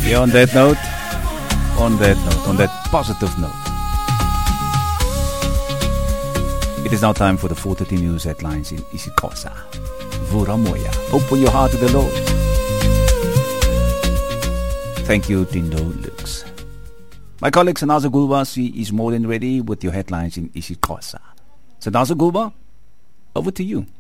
Yeah, on that positive note, it is now time for the 4:30 news headlines in isiXhosa. Vura moya, open your heart to the Lord. Thank you, Dindo Lux. My colleague Sanaza Gulba is more than ready with your headlines in isiXhosa. Sanaza Gulba, over to you.